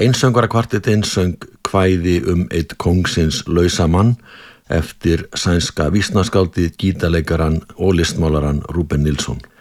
Einsöngvarakvartettinn söng kvæði einn kóngsins lausa mann eftir sænska vísnaskáldið, gítarleikarann og listmálarann Ruben Nilsson.